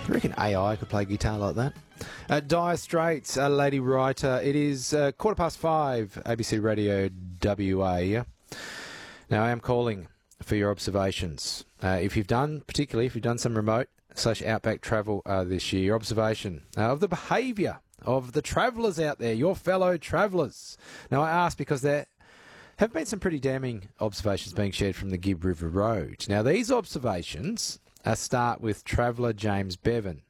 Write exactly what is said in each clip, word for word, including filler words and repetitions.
I reckon A I could play guitar like that. Uh, Dire Straits, uh, Lady Writer. It is uh, quarter past five, A B C Radio W A. Now, I am calling for your observations. Uh, if you've done, particularly if you've done some remote slash outback travel uh, this year, your observation uh, of the behaviour of the travellers out there, your fellow travellers. Now, I ask because there have been some pretty damning observations being shared from the Gibb River Road. Now, these observations uh, start with traveller James Bevan.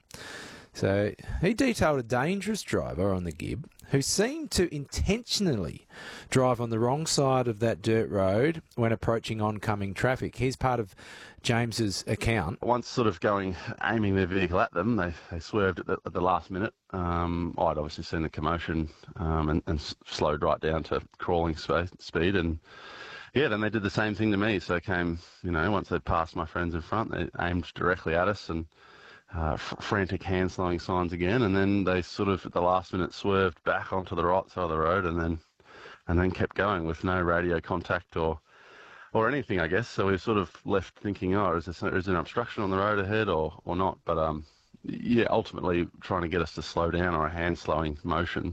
So he detailed a dangerous driver on the Gibb who seemed to intentionally drive on the wrong side of that dirt road when approaching oncoming traffic. Here's part of James's account. Once sort of going, aiming their vehicle at them, they, they swerved at the, at the last minute. Um, I'd obviously seen the commotion um, and, and slowed right down to crawling sp- speed. And yeah, then they did the same thing to me. So came, you know, once they'd passed my friends in front, they aimed directly at us and Uh, f- frantic hand slowing signs again, and then they sort of at the last minute swerved back onto the right side of the road, and then and then kept going with no radio contact or or anything, I guess. So we were sort of left thinking, oh, is there, is there an obstruction on the road ahead or or not? But um, yeah, ultimately trying to get us to slow down or a hand slowing motion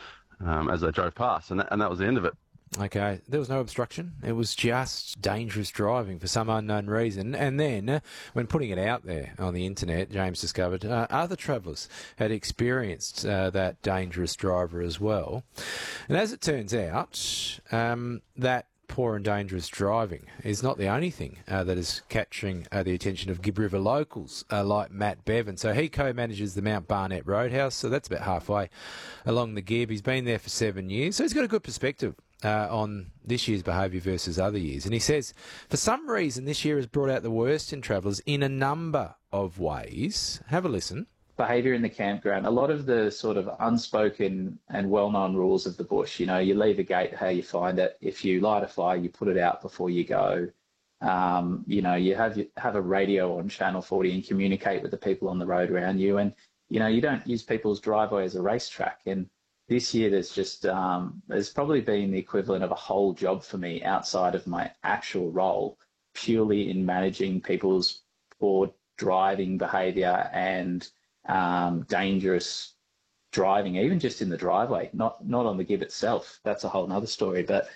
um, as they drove past, and that, and that was the end of it. Okay, there was no obstruction. It was just dangerous driving for some unknown reason. And then, uh, when putting it out there on the internet, James discovered uh, other travellers had experienced uh, that dangerous driver as well. And as it turns out, um, that poor and dangerous driving is not the only thing uh, that is capturing uh, the attention of Gibb River locals uh, like Matt Bevan. So he co-manages the Mount Barnett Roadhouse, so that's about halfway along the Gibb. He's been there for seven years, so he's got a good perspective Uh, on this year's behaviour versus other years. And he says, for some reason, this year has brought out the worst in travellers in a number of ways. Have a listen. Behaviour in the campground, a lot of the sort of unspoken and well-known rules of the bush. You know, you leave a gate how you find it. If you light a fire, you put it out before you go. Um, you know, you have have a radio on Channel forty and communicate with the people on the road around you. And, you know, you don't use people's driveway as a racetrack. And this year, there's just um, there's probably been the equivalent of a whole job for me outside of my actual role, purely in managing people's poor driving behaviour and um, dangerous driving, even just in the driveway, not not on the Gibb itself. That's a whole other story. But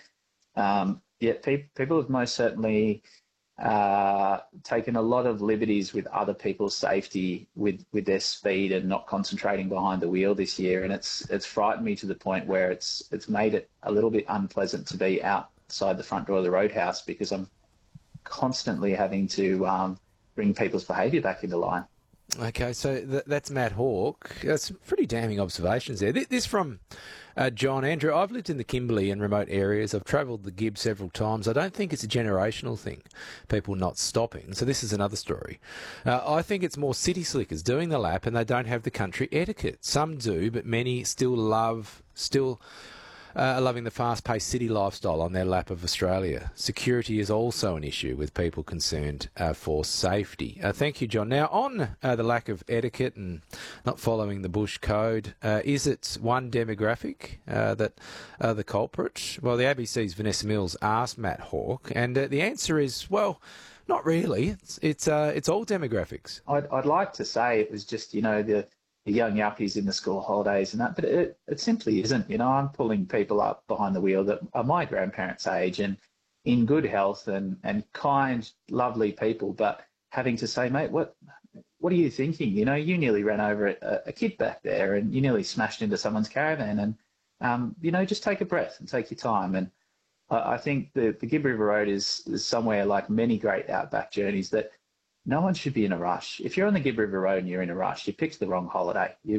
um, yeah, pe- people have most certainly uh, taken a lot of liberties with other people's safety, with, with their speed and not concentrating behind the wheel this year. And it's it's frightened me to the point where it's it's made it a little bit unpleasant to be outside the front door of the roadhouse because I'm constantly having to um, bring people's behaviour back into line. Okay, so th- that's Matt Hawke. That's pretty damning observations there. Th- This from uh, John Andrew. I've lived in the Kimberley and remote areas. I've travelled the Gibb several times. I don't think it's a generational thing, people not stopping. So this is another story. Uh, I think it's more city slickers doing the lap and they don't have the country etiquette. Some do, but many still love, still... Uh, are loving the fast-paced city lifestyle on their lap of Australia. Security is also an issue with people concerned uh, for safety. Uh, thank you, John. Now, on uh, the lack of etiquette and not following the bush code, uh, is it one demographic uh, that are the culprit? Well, the A B C's Vanessa Mills asked Matt Hawke, and uh, the answer is, well, not really. It's it's, uh, it's all demographics. I'd, I'd like to say it was just, you know, the the young yuppies in the school holidays and that, but it, it simply isn't. You know, I'm pulling people up behind the wheel that are my grandparents' age and in good health and, and kind, lovely people, but having to say, mate, what what are you thinking? You know, you nearly ran over a, a kid back there and you nearly smashed into someone's caravan and, um, you know, just take a breath and take your time. And I, I think the, the Gibb River Road is, is somewhere like many great outback journeys that no one should be in a rush. If you're on the Gibb River Road and you're in a rush, you picked the wrong holiday. You